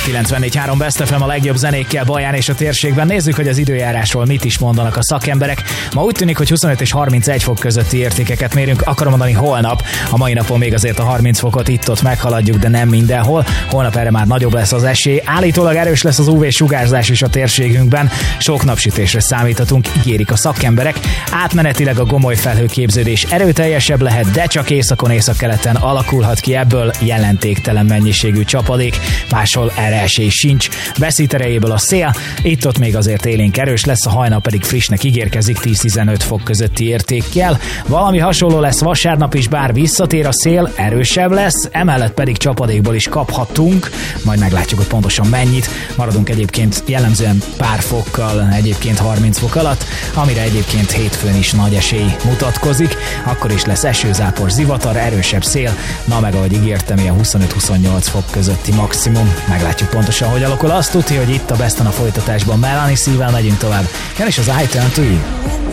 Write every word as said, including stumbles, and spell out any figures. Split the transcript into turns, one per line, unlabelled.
kilencvennégy három Best ef em a legjobb zenékkel Baján és a térségben. Nézzük, hogy az időjárásról mit is mondanak a szakemberek. Ma úgy tűnik, hogy huszonöt és harmincegy fok közötti értékeket mérünk. Akarom mondani holnap. A mai napon még azért a harminc fokot itt-ott meghaladjuk, de nem mindenhol. Holnap erre már nagyobb lesz az esély. Állítólag erős lesz az ú vé-sugárzás is a térségünkben. Sok napsütésre számíthatunk, ígérik a szakemberek. Átmenetileg a gomoly felhőképződés erőteljesebb lehet, de csak északon, északkeleten alakulhat ki ebből jelentéktelen mennyiségű csapadék. Máshol erre esély sincs. Veszít erejéből a szél, itt-ott még azért élénk erős lesz, a hajnal pedig frissnek ígérkezik tíz-tizenöt fok közötti értékkel. Valami hasonló lesz vasárnap is, bár visszatér a szél, erősebb lesz, emellett pedig csapadékból is kaphatunk, majd meglátjuk, hogy pontosan mennyit. Maradunk egyébként jellemzően pár fokkal, egyébként harminc fok alatt, amire egyébként hétfőn is nagy esély mutatkozik. Akkor is lesz esőzápor, zivatar, erősebb szél, na meg ahogy ígértem, ilyen huszonöt-huszonnyolc fok közötti maximum. Meglátjuk pontosan, hogy alakul. Azt tudja, hogy itt a Besten a folytatásban Melanie C-vel megyünk tovább. Jön is az I Turn to You.